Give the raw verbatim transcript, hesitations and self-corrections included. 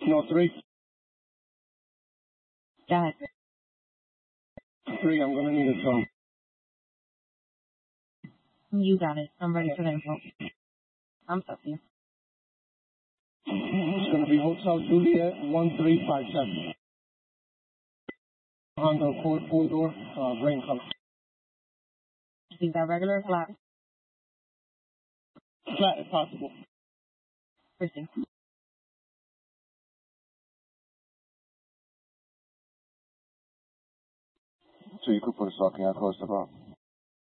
No, three. Got it. Three, I'm going to need a phone. You got it. I'm ready for the info. I'm Sophia. It's going to be Hotel Juliet one three five seven. Honda Accord four-door, uh, rain color. Is that regular or flat? Flat if possible. Proceed. So you could put a stalking out close about.